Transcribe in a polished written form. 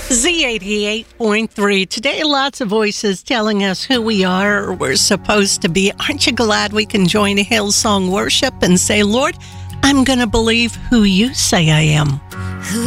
Z88.3. Today, lots of voices telling us who we are or we're supposed to be. Aren't you glad we can join Hillsong Worship and say, Lord, I'm going to believe who you say I am?